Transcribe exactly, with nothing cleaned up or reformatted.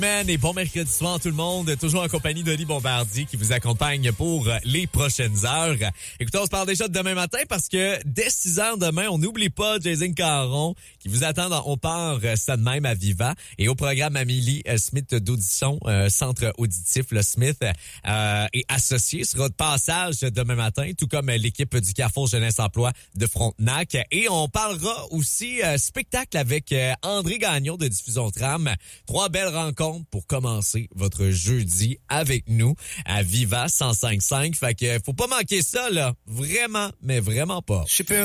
Man, et bon mercredi soir tout le monde, toujours en compagnie d'Oli Bombardier qui vous accompagne pour les prochaines heures. Écoutez, on se parle déjà de demain matin parce que dès six heures demain, on n'oublie pas Jason Caron qui vous attend dans On part ça de même à Viva et au programme Amélie Smith d'Audition, euh, centre auditif le Smith euh, et associé sera de passage demain matin, tout comme l'équipe du Carrefour Jeunesse Emploi de Frontenac. Et on parlera aussi euh, spectacle avec euh, André Gagnon de Diffusion Tram. Trois belles rencontres pour commencer votre jeudi avec nous à Viva cent cinq virgule cinq. Fait que faut pas manquer ça, là. Vraiment, mais vraiment pas.